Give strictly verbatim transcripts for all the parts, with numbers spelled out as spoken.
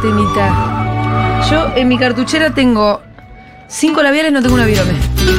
temita. Yo en mi cartuchera tengo cinco labiales, no tengo una virome.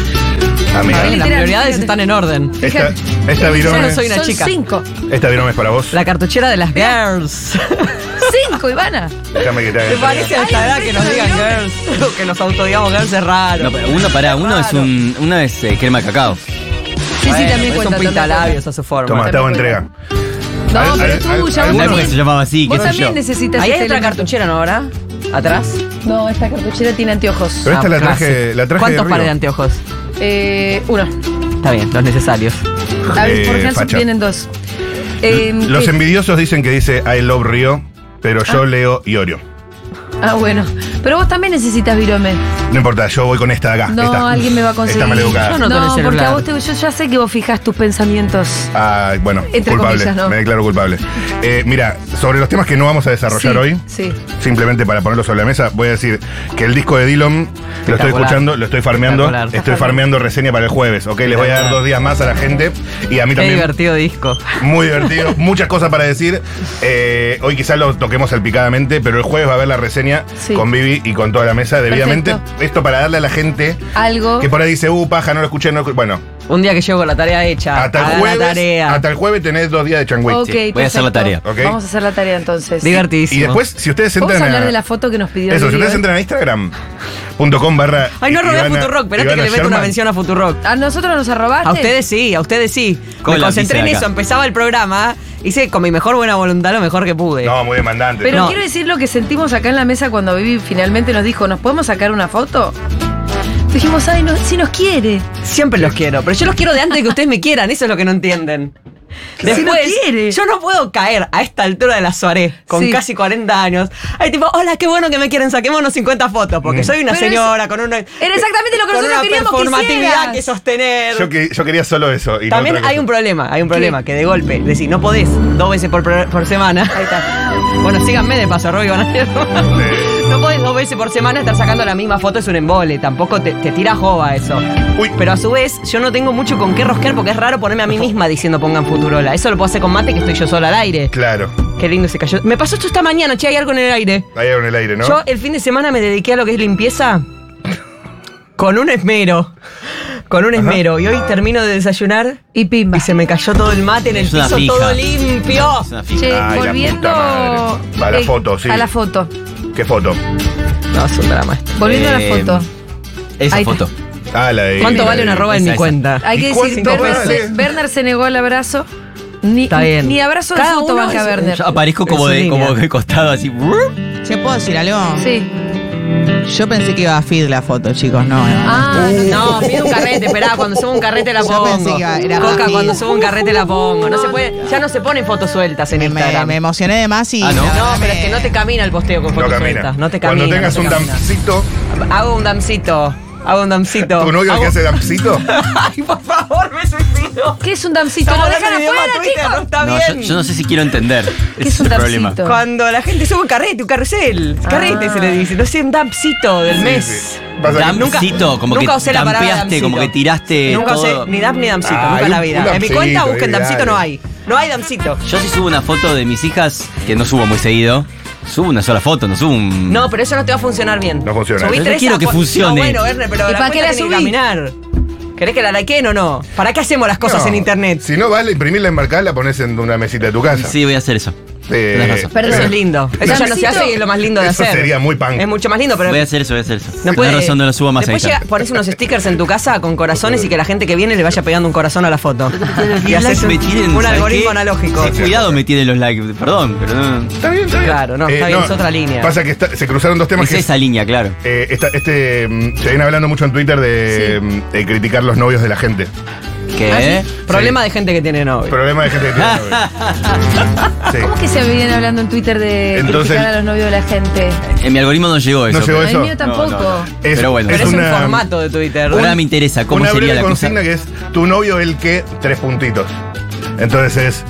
Amiga, Ay, Las prioridades están en orden. esta, esta Yo virome, no soy una Son chica. cinco. esta virome es para vos. La cartuchera de las girls. Cinco, Ivana. Déjame que te haga Me el parece a esta edad que nos digan girls. O que nos autodigamos girls es raro. No, pero uno para uno es un. Uno es eh, crema de cacao. Sí, sí, Bueno, también es cuenta. un pintalabios a su forma. Toma, te hago entrega. No, Al- pero al- tú, al- ya al- vos Una época también, se llamaba así, qué vos sé también yo. necesitas Ahí hay este otra elemento. cartuchera, ¿no? ¿Ahora? ¿Atrás? No, esta cartuchera tiene anteojos. Pero esta Ah, la traje, clásico. la traje ¿Cuántos de pares de Río. anteojos? Eh, uno. Está bien, los necesarios. A ver, Eh, por ejemplo, facha. vienen dos. Eh, Los ¿qué? envidiosos dicen que dice I love Río, pero yo leo Iorio. Ah, bueno. Pero vos también necesitas virome. No importa, yo voy con esta de acá. No, esta. alguien me va a conseguir. Esta maleducada. Yo no con el porque celular. a vos te, yo ya sé que vos fijas tus pensamientos. Ah, bueno, Entre culpable. comillas, ¿no? Me declaro culpable. Eh, mira, sobre los temas que no vamos a desarrollar Sí, hoy, Sí. simplemente para ponerlo sobre la mesa, voy a decir que el disco de Dillon lo estoy Espectacular. escuchando, lo estoy farmeando, Espectacular. estoy farmeando reseña para el jueves, ¿ok? Les voy a dar dos días más a la gente y a mí Qué también. divertido disco. Muy divertido, muchas cosas para decir. Eh, hoy quizás lo toquemos salpicadamente, pero el jueves va a haber la reseña Sí. con Vivi y con toda la mesa debidamente. Perfecto. Esto para darle a la gente Algo. que por ahí dice, uh, paja, no lo escuché, no. Bueno, Un día que llego con la tarea hecha. hasta el hagan jueves, la tarea. hasta el jueves tenés dos días de changüí. Ok, Sí, voy a hacer la perfecto. tarea. Ok. Vamos a hacer la tarea entonces. Divertidísimo. Y después, si ustedes Vamos entran a hablar a. de la foto que nos pidió Eso, si Lili ustedes hoy. entran a Instagram punto com barra. Ay, no robé a Ivana- Futurock. Esperate que Ivana le meto una Sherman. mención a Futurock. ¿A nosotros nos arrobaste? A ustedes sí, a ustedes sí. Con Me la concentré en pizza de eso, acá. empezaba el programa, hice con mi mejor buena voluntad lo mejor que pude. No, muy demandante. Pero No. quiero decir lo que sentimos acá en la mesa cuando Vivi finalmente nos dijo, ¿nos podemos sacar una foto? Dijimos, ay, no, si nos quiere. Siempre los quiero, pero yo los quiero de antes de que ustedes me quieran, eso es lo que no entienden. Si Después, no quiere. yo no puedo caer a esta altura de la soirée, con Sí. casi cuarenta años. Ay, tipo, hola, qué bueno que me quieren, saquémonos cincuenta fotos, porque Mm. soy una Pero señora con una. Era exactamente lo que con nosotros una queríamos que performatividad hicieras. que sostener. Yo, que- yo quería solo eso. Y no También otra hay cosa. un problema, hay un problema, que de golpe, decís, no podés dos veces por, pro- por semana. Ahí está. Bueno, síganme de paso, Roy, van a ver. Sí. No podés dos veces por semana estar sacando la misma foto, es un embole, tampoco te, te tira jova eso. Uy. Pero a su vez, yo no tengo mucho con qué rosquear porque es raro ponerme a mí misma diciendo pongan Futurola. Eso lo puedo hacer con Mate, que estoy yo sola al aire. Claro. Qué lindo se cayó. Me pasó esto esta mañana, che, hay algo en el aire. Ahí en el aire, ¿no? Yo el fin de semana me dediqué a lo que es limpieza con un esmero. Con un esmero. Y hoy termino de desayunar Y pimba. y se me cayó todo el mate en el Es una piso, fija. todo limpio. Es una fija. Che, Ay, la volviendo puta madre. A la eh, foto, sí. A la foto. ¿Qué foto? No, es un drama esto. Volviendo a la Eh, foto. Esa Ahí foto. Ah, la de. ¿Cuánto la vale de- una arroba en esa, mi esa. cuenta? Hay que ¿Y decir, cuánto Werner vale? se, Werner se negó al abrazo. Ni, Está bien. ni abrazo de Cada foto uno banca es- Werner. Yo aparezco como En su de, como línea. de costado, así. ¿Se puedo decir algo? Sí. Yo pensé que iba a feed la foto, chicos, no. no. Ah, No, pido un carrete, esperá, cuando subo un carrete la Yo pongo. pensé que iba- era Coca, más cuando mil. subo un carrete la pongo. No se puede, ya no se ponen fotos sueltas en me, Instagram. me emocioné de más y. Ah, ¿no? la No, verdad pero me- es que no te camina el posteo con No fotos camina. sueltas. No te camina. Cuando tengas no un te camina. dampcito. Hago un damcito. Hago un damcito. ¿Tu novio Hago- que hace dampcito? Ay, por favor, me suicido. ¿qué es un damcito? Estamos ¿Lo hablando dejan de idioma afuera, Twitter, no chicos? está No, bien. yo, yo no sé si quiero entender. ¿Qué Ese es un el problema. dampcito? Cuando la gente sube un carrete, un carrusel. Carrete Ah. se le dice. No sé, un dampcito del Sí, mes. sí. Pasa que- Dampcito, como nunca que usé la palabra dampeaste, damcito. como que tiraste Nunca todo. usé ni dam ni damcito, Ay, nunca en la un- vida. un En mi damcito, cuenta busquen dale. damcito, no hay. No hay damcito. Yo sí subo una foto de mis hijas, que no subo muy seguido. Subo una sola foto, no subo un. No, pero eso no te va a funcionar bien. No funciona. Subí Yo tres quiero a que cua- funcione. No, bueno, Verne, pero ¿Y la para qué cuenta la tiene que subí? caminar. ¿Querés que la likeen o no? ¿Para qué hacemos las cosas No. en internet? Si no vale imprimirla, embarcarla, la pones en una mesita de tu casa. Sí, voy a hacer eso. Eh, Tenés razón. Perdón. Eso es lindo. Eso ya no se Damcito, hace y es lo más lindo de eso hacer. sería muy punk. Es mucho más lindo, pero. Voy a hacer eso, voy a hacer eso. No puede, Tenés razón, no lo subo más a Después llega, Instagram. pones unos stickers en tu casa con corazones y que la gente que viene le vaya pegando un corazón a la foto. Y haces un, me tienen, un ¿sabes algoritmo qué? analógico. Sí, cuidado me tienen los likes, perdón, pero no. Está bien, está bien. Claro, no, está bien, es otra línea. Pasa que está- se cruzaron dos temas Es que esa línea, claro. eh, esta- este mm, se viene hablando mucho en Twitter de, mm, de criticar los novios de la gente. ¿Qué? ¿Ah, sí? Problema de gente que tiene novio. Problema de gente que tiene novios. Sí. ¿Cómo que se vienen hablando en Twitter de Entonces- criticar a los novios de la gente? En mi algoritmo no llegó eso. No llegó pero- eso. El mío tampoco. No, no, no. Es- Pero bueno, Pero es es, una- un formato de Twitter. ahora me interesa cómo Una sería breve la cosa. consigna que es tu novio el que, tres puntitos. Entonces es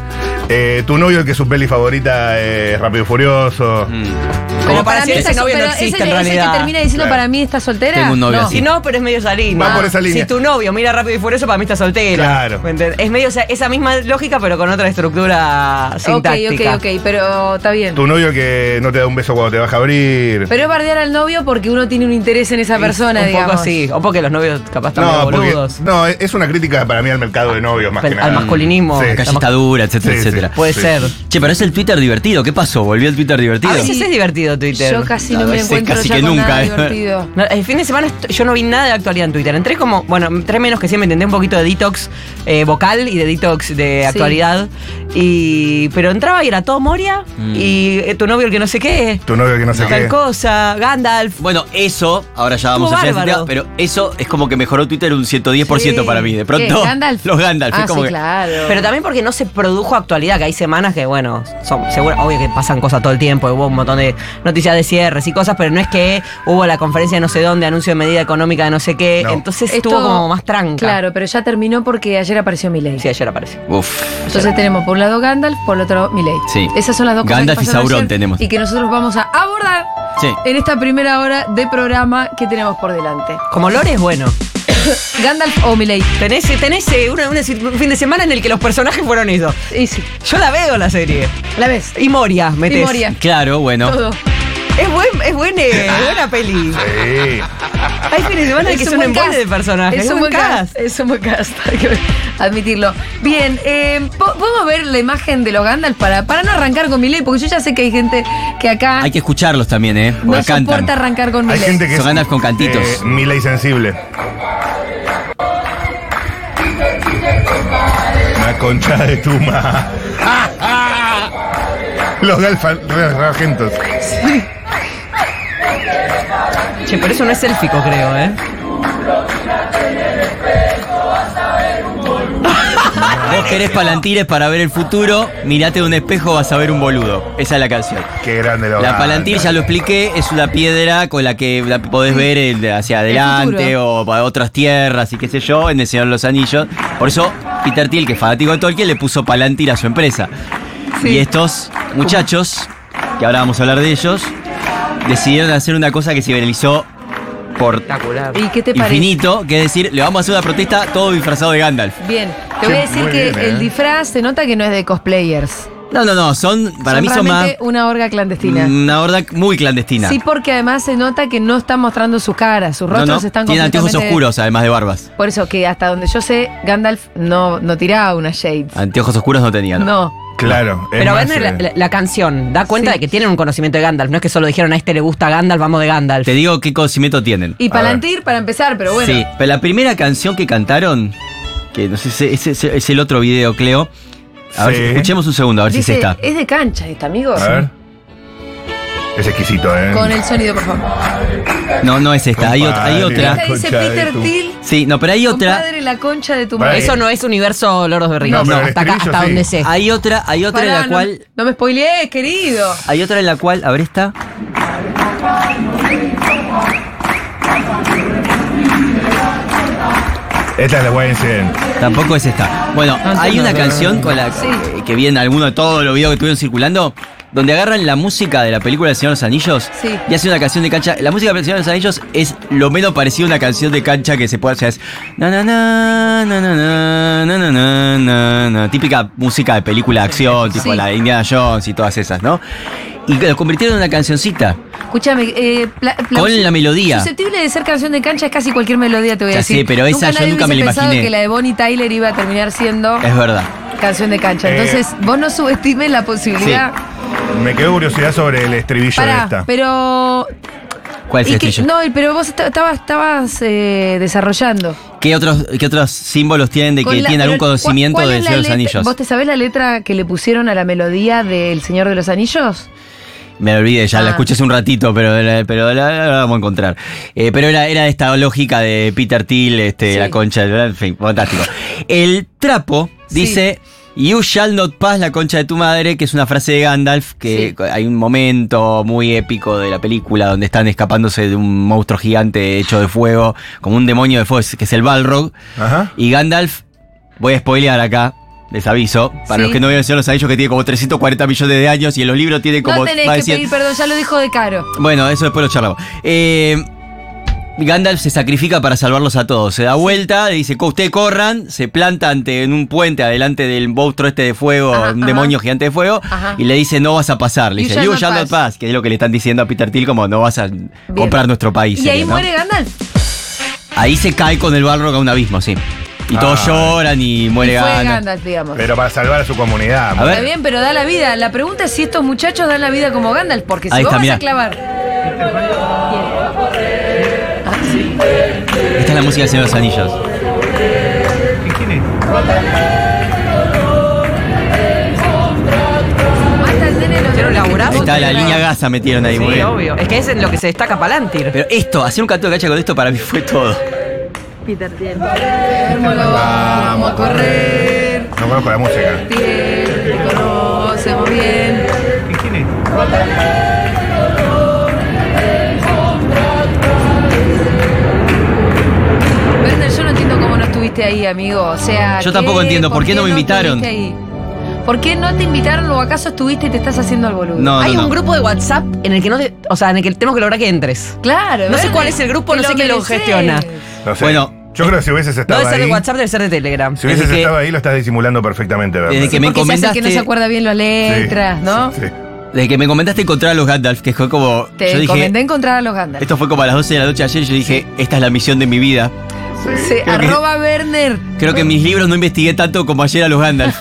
Eh, tu novio, el que su peli favorita es Rápido y Furioso. Mm. Pero para si mí ese está- novio no pero existe ese, en ese realidad. que termina diciendo Claro. para mí está soltera. Tengo un novio No. así. Si no, pero es medio esa línea. Va por esa línea. Si tu novio mira Rápido y Furioso, para mí está soltera. Claro. ¿Me entendés? Es medio esa, esa misma lógica, pero con otra estructura Ok, sintáctica. ok, ok, pero está bien. Tu novio que no te da un beso cuando te vas a abrir. Pero es bardear al novio porque uno tiene un interés en esa persona, un digamos. poco así. O porque los novios capaz están medio no, porque, boludos. no, es es una crítica para mí al mercado de novios, más Al que nada. masculinismo. Sí. La calle está dura, etcétera, Sí, sí. etcétera. Puede Sí. ser. Che, pero es el Twitter divertido. ¿Qué pasó? ¿Volvió el Twitter divertido? A veces es divertido Twitter. Yo casi A no me veces encuentro casi ya que con nunca, nada eh. divertido. No, el fin de semana est- yo no vi nada de actualidad en Twitter. Entré como, bueno, entré menos que siempre, intenté un poquito de detox eh, vocal y de detox de actualidad. Y pero entraba y era todo Moria Mm. y eh, tu novio el que no sé qué, Tu novio que no sé tal qué. cosa, Gandalf. Bueno, eso, ahora ya vamos Estuvo a llegar a ese bárbaro. tema, pero eso es como que mejoró Twitter un ciento diez por ciento Sí. para mí. De pronto, ¿Qué, Gandalf? los Gandalf. Ah, es como sí, que, claro. Pero también porque no se produjo actualidad, que hay semanas que, bueno, son seguro, obvio que pasan cosas todo el tiempo, hubo un montón de noticias de cierres y cosas, pero no es que hubo la conferencia de no sé dónde, anuncio de medida económica de no sé qué, No. entonces Esto- estuvo como más tranca. Claro, pero ya terminó porque ayer apareció Milei. Sí, ayer apareció. Uf. Entonces tenemos por un lado Gandalf, por el otro Milei. Sí. Esas son las dos cosas Gandalf que y pasaron Sauron ayer tenemos. y que nosotros vamos a abordar Sí. en esta primera hora de programa que tenemos por delante. Como Lore es bueno. Gandalf o Milei. Tenés, tenés eh, una- una- un fin de semana en el que los personajes fueron ellos. Y sí, Yo la veo la serie. la ves. Y Moria, metés. Y Moria. Claro, bueno. Todo. Es, buen, es, buen, eh, es buena peli. Sí. Hay fines de semana que Es son un un buen embole de cast. personajes. Es un buen cast. Es un buen cast, hay que admitirlo. Bien, eh, po- ¿podemos ver la imagen de los Gandalf para, para no arrancar con Milei? Porque yo ya sé que hay gente que acá Hay que escucharlos también, ¿eh? no Porque soporta cantan. arrancar con Hay Milei. gente que Son es Gandalf con cantitos. eh, Milei sensible. Una concha de tu ma. Los galfa- re- argentos. Che, pero eso no es élfico, creo, ¿eh? Vos querés palantires para ver el futuro, mirate de un espejo, vas a ver un boludo. Esa es la canción. Qué grande los La Gandalf. palantir, ya lo expliqué, es una piedra con la que la podés ver el- hacia adelante o para otras tierras y qué sé yo, en El Señor de los Anillos. Por eso Peter Thiel, que es fanático de Tolkien, le puso palantir a su empresa. Y estos muchachos, que ahora vamos a hablar de ellos, decidieron hacer una cosa que se viralizó por Espectacular. ¿Y qué te parece? infinito, que es decir, le vamos a hacer una protesta todo disfrazado de Gandalf. Bien, te voy a Che, decir muy que bien, ¿eh? el disfraz se nota que no es de cosplayers. No, no, no, son, para Son mí son más realmente una orga clandestina. una horda muy clandestina. Sí, porque además se nota que no están mostrando sus caras, sus no, rostros no, están tienen anteojos completamente- oscuros, además de barbas. Por eso que hasta donde yo sé, Gandalf no, no tiraba una shades. Anteojos oscuros no tenían. No. Claro. es Pero más, ven la, eh, la- la canción, da cuenta Sí. de que tienen un conocimiento de Gandalf. No es que solo dijeron a este le gusta Gandalf, vamos de Gandalf. Te digo qué conocimiento tienen. Y A Palantir para empezar, pero bueno. Sí, pero la primera canción que cantaron, que no sé, ese- ese- ese es el otro video, Cleo. A ver, Sí. escuchemos un segundo, a ver si Dice, es esta. es de cancha esta, amigos. A ver. Es exquisito, ¿eh? Con el sonido, por favor. No, no es esta, hay, otra- hay Compadre. otra. Esta dice concha de Peter tu- Thiel, Sí, no, pero hay otra. compadre, la concha de tu Para- madre. Eso no es universo Lord of the Rings. No, pero el hasta acá, estribillo hasta sí. donde sé. Hay otra, hay otra en Pará, la no- cual. No, me spoilees, querido. Hay otra en la cual, a ver esta. Esta es la Wayne Cien. Tampoco es esta. Bueno, No hay entiendo, una pero- canción con la Sí. que, que vi en alguno de todos los videos que estuvieron circulando, donde agarran la música de la película del Señor de los Anillos Sí. y hacen una canción de cancha. La música del Señor de los Anillos es lo menos parecido a una canción de cancha que se puede hacer. Es na na na na na na na na na na, típica música de película de acción, tipo Sí. la de Indiana Jones y todas esas, ¿no? Y lo convirtieron en una cancioncita Escúchame, eh, pla- pla- con la melodía. susceptible de ser canción de cancha es casi cualquier melodía, te voy a Ya decir. sé, pero esa yo nadie nunca me hubiese la pensado imaginé. que la de Bonnie Tyler iba a terminar siendo Es verdad. canción de cancha. Eh, Entonces, vos no subestimes la posibilidad. Me quedó curiosidad sobre el estribillo de Pará, esta. pero. ¿Cuál es y el que- estribillo? no, pero vos est- estabas, estabas eh, desarrollando. ¿Qué otros, ¿Qué otros símbolos tienen de que Con la- tienen algún pero, conocimiento ¿cuál- cuál del es la Señor de los letra- Anillos? ¿Vos te sabés la letra que le pusieron a la melodía del Señor de los Anillos? Me lo olvidé, ya Ah. la escuché hace un ratito, pero, la- pero la, la vamos a encontrar. Eh, pero era, era esta lógica de Peter Thiel, este, Sí. la concha, en fin, fantástico. El trapo Sí. dice, You shall not pass la concha de tu madre, que es una frase de Gandalf, que Sí. hay un momento muy épico de la película donde están escapándose de un monstruo gigante hecho de fuego, como un demonio de fuego, que es el Balrog. Ajá. Y Gandalf, voy a spoilear acá, les aviso. Para Sí. los que no vieron El Señor de los Anillos, que tiene como trescientos cuarenta millones de años y en los libros tiene como. No tenés más que de cien. pedir perdón, ya lo dijo de Caro. Bueno, eso después lo charlamos. Eh, Gandalf se sacrifica para salvarlos a todos. Se da vuelta, le dice, ustedes corran, se planta ante, en un puente adelante del monstruo este de fuego, Ajá, un ajá. demonio gigante de fuego, Ajá. y le dice, no vas a pasar. Le You dice, shall you not shall not pass. pass, que es lo que le están diciendo a Peter Thiel, como no vas a comprar nuestro país. Y sería, ahí ¿no? muere Gandalf. Ahí se cae con el Balrog a un abismo, sí. Y todos Ah. lloran y muere Y fue Gandalf. Gandalf, digamos. Pero para salvar a su comunidad. A ver. Está bien, pero da la vida. La pregunta es si estos muchachos dan la vida como Gandalf, porque si Ahí vos está, vas mirá. a clavar. Ah, sí. Esta es la música del Señor de los Anillos. Mata al nene, lo ¿Hicieron laburazo? Ahí está, la Otra. línea Gaza metieron ahí, muy Sí, bien. obvio. Es que es en lo que se destaca Palantir. Pero esto, hacer un canto de cacha con esto para mí fue todo. Vamos a correr. No conozco la música. Bien, conocemos bien. Werner, yo no entiendo cómo no estuviste ahí, amigo. O sea, Yo tampoco entiendo, ¿por qué no me invitaron? estuviste ahí? ¿Por qué no te invitaron o acaso estuviste y te estás haciendo al boludo? No, Hay no, un no. grupo de WhatsApp en el que no te, o sea, en el que tenemos que lograr que entres. Claro, No sé Werner, cuál es el grupo, te no sé quién lo mereces. gestiona. No sé. Bueno, yo creo que si hubieses No estado debe ser ahí. de WhatsApp, debe ser de Telegram. Si hubieses Desde que- estado ahí, lo estás disimulando perfectamente, ¿verdad? Desde que me Porque se hace el que no encomendaste- se acuerda bien las letras, ¿no? Sí, sí. Desde que me comentaste encontrar a los Gandalf, que fue como. Te yo dije, encomendé encontrar a los Gandalf. esto fue como a las doce de la noche de ayer y yo dije, esta es la misión de mi vida. Sí, creo que- arroba Werner. Creo que en mis libros no investigué tanto como ayer a los Gandalf.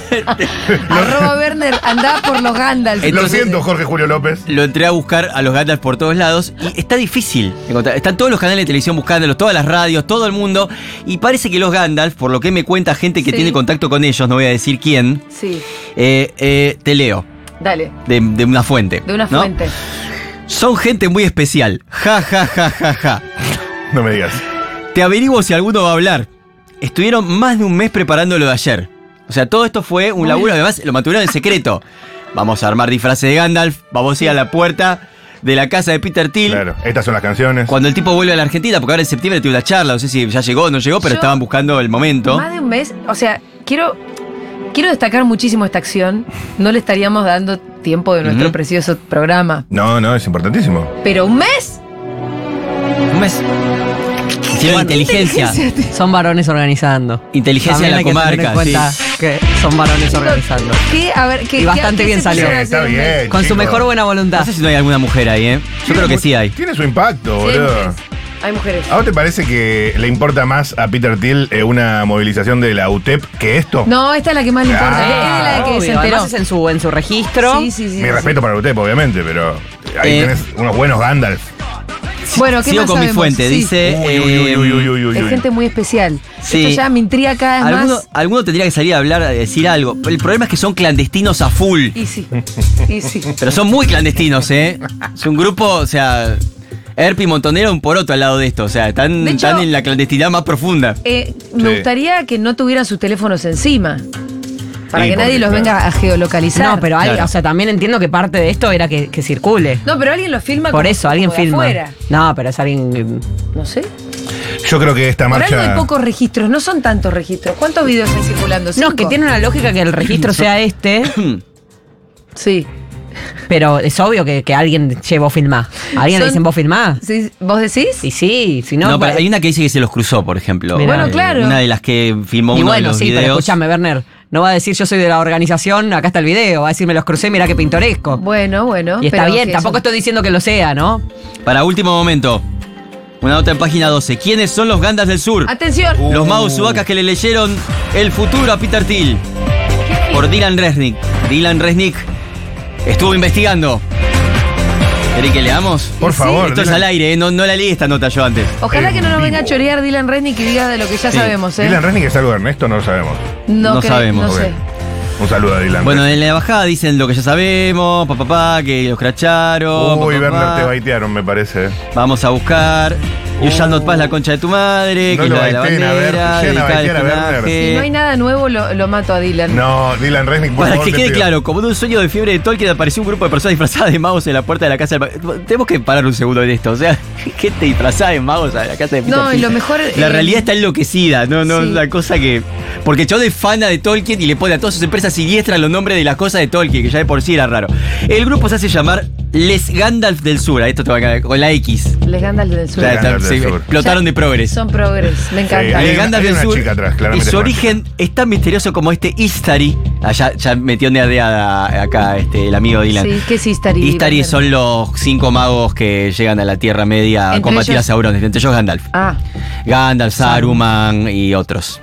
Arroba Werner, andá por los Gandalf. Lo Entonces- siento, Jorge Julio López. Lo entré a buscar a los Gandalf por todos lados y está difícil encontrar. Están todos los canales de televisión buscándolos, todas las radios, todo el mundo. Y parece que los Gandalf, por lo que me cuenta gente que Sí. tiene contacto con ellos, no voy a decir quién, Sí, eh, eh, te leo, dale. de, de una fuente. De una ¿no? fuente. Son gente muy especial. Ja, ja, ja, ja, ja. No me digas. Te averiguo si alguno va a hablar. Estuvieron más de un mes preparando lo de ayer. O sea, todo esto fue un laburo, además lo mantuvieron en secreto. Vamos a armar disfraces de Gandalf, vamos a ir a la puerta de la casa de Peter Thiel. Claro, estas son las canciones. Cuando el tipo vuelve a la Argentina, porque ahora en septiembre tuve la charla, no sé si ya llegó o no llegó, pero Yo- estaban buscando el momento. Más de un mes. O sea, quiero, quiero destacar muchísimo esta acción. No le estaríamos dando tiempo de nuestro Ujú. precioso programa. No, no, es importantísimo. Pero un mes. Un mes. Hicieron inteligencia. Son varones organizando. Inteligencia de la También hay que tener comarca, en cuenta que son varones organizando. ¿Qué? A ver, ¿qué, Y bastante qué- qué bien se salió. pusieron a Está hacer un mes? bien. Con su chicos. mejor buena voluntad. No sé si no hay alguna mujer ahí, ¿eh? Yo creo que sí hay. Tiene su impacto, Sí, hay boludo. mujeres. Hay mujeres. ¿A vos te parece que le importa más a Peter Thiel eh, una movilización de la U T E P que esto? No, esta es la que más le importa. Ah, es de la que Obvio, se enteró. además es en su, en su registro. Sí, sí, sí. Mi sí. respeto para la U T E P, obviamente, pero ahí Eh, tenés unos buenos Gandalf. Bueno, ¿qué Sigo más con mi sabemos? fuente, Sí. dice. Uy, uy, uy, uy, uy, uy, uy, Es uy. gente muy especial. Sí. Esto ya me intriga cada vez Alguno, más. alguno tendría que salir a hablar, a decir algo. El problema es que son clandestinos a full. Y sí. Y sí. Pero son muy clandestinos, ¿eh? Es un grupo, o sea. Erpi Montonero un poroto al lado de esto. O sea, están, De hecho- están en la clandestinidad más profunda. Eh, me Sí. gustaría que no tuvieran sus teléfonos encima. Para Sí, que nadie porque, los claro. venga a geolocalizar. No, pero alguien, Claro. o sea, también entiendo que parte de esto era que, que circule. No, pero alguien los filma Por como- eso, alguien como de filma. afuera. No, pero es alguien. No sé. Yo creo que esta Por algo hay marcha. pocos registros. No son tantos registros. ¿Cuántos videos hay circulando? No, ¿Cinco? es que tiene una lógica que el registro sea este, Sí. pero es obvio que, que alguien llevó filmar. ¿A alguien le Son- dicen vos filmá? Sí, ¿vos decís? Y sí, si no. No, pero pues- hay una que dice que se los cruzó, por ejemplo. Mirá. Bueno, claro. Una de las que filmó Y uno de bueno, los sí, pero videos. escúchame, Werner. No va a decir yo soy de la organización, acá está el video. Va a decir me los crucé, mirá qué pintoresco. Bueno, bueno. y está pero bien, que tampoco eso- estoy diciendo que lo sea, ¿no? Para último momento. Una nota en página doce. ¿Quiénes son los Gandalf del Sur? Atención. Los magos sudacas que le leyeron El futuro a Peter Thiel. Por Dylan Resnick. Dylan Resnick estuvo investigando. ¿Querés que leamos? Por Y sí. favor. Esto es Dylan- al aire, ¿eh? no, no la leí esta nota yo antes. Ojalá en que no nos vivo. venga a chorear Dylan Resnick y diga de lo que ya Sí. sabemos, ¿eh? Dylan Resnick es algo de Ernesto, no lo sabemos. no no creo- sabemos. No Ok. sé. Un saludo a Dylan. Bueno, en la bajada dicen lo que ya sabemos, papá, papá, que los cracharon. Uy, pa, pa, Werner, pa. te baitearon, me parece. Vamos a buscar. You Shall Not Pass, la concha de tu madre, No que es lo la de la baiten a ver, bandera, llegan a dedicada al baitear a Werner. espionaje. Si no hay nada nuevo, lo, lo mato a Dylan. No, Dylan Resnick, por Para favor, que te quede pido. claro, como de un sueño de fiebre de Tolkien apareció un grupo de personas disfrazadas de magos en la puerta de la casa del ma- Tenemos que parar un segundo en esto. O sea, gente disfrazada de magos a la casa de Peter No, y Thiel. lo mejor, La eh, realidad está enloquecida, no, no, sí. es una cosa que. Porque el chabón es fana de Tolkien y le pone a todas sus empresas siniestras los nombres de las cosas de Tolkien, que ya de por sí era raro. El grupo se hace llamar Les Gandalf del Sur, a esto te va a caer, con la X. Les Gandalf del Sur. Les Ya, Gandalf se del Sur. explotaron de progres. Son progres, me encanta. Sí, hay El una- Gandalf hay del una Sur. chica atrás, y claramente su es origen es tan misterioso como este Istari. Allá ya metió nerdeada acá este, el amigo Dylan. Sí, ¿qué es Istari? Istari son los cinco magos que llegan a la Tierra Media a Entre combatir ellos- a Sauron, entre ellos Gandalf. Ah, Gandalf, Saruman y otros.